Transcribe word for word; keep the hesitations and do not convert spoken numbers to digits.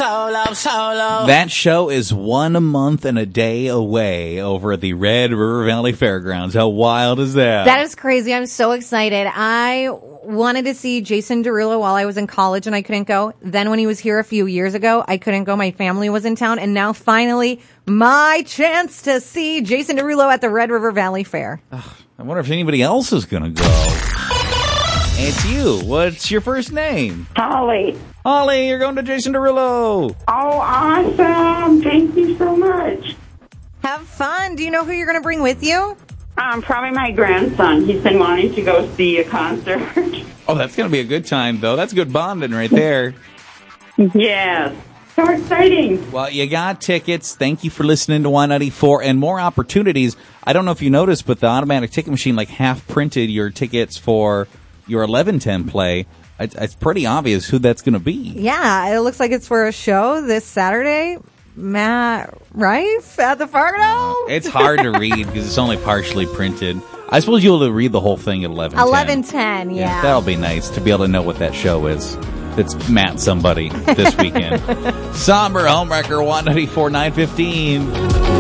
solo, solo. That show is one month and a day away over at the Red River Valley Fairgrounds. How wild is that? That is crazy. I'm so excited. I wanted to see Jason Derulo while I was in college and I couldn't go. Then when he was here a few years ago, I couldn't go. My family was in town. And now finally, my chance to see Jason Derulo at the Red River Valley Fair. Ugh, I wonder if anybody else is going to go. It's you. What's your first name? Holly. Holly, you're going to Jason Derulo. Oh, awesome. Thank you so much. Have fun. Do you know who you're going to bring with you? Um, probably my grandson. He's been wanting to go see a concert. Oh, that's going to be a good time, though. That's good bonding right there. Yes. So exciting. Well, you got tickets. Thank you for listening to Y ninety-four and more opportunities. I don't know if you noticed, but the automatic ticket machine like half printed your tickets for your eleven ten play. It's, it's pretty obvious who that's going to be. Yeah, it looks like it's for a show this Saturday. Matt Rife at the Fargo. It's hard to read because it's only partially printed. I suppose you'll read the whole thing at eleven ten. eleven ten, yeah. yeah. That'll be nice to be able to know what that show is. It's Matt somebody this weekend. Somber Homewrecker, one ninety-four nine fifteen.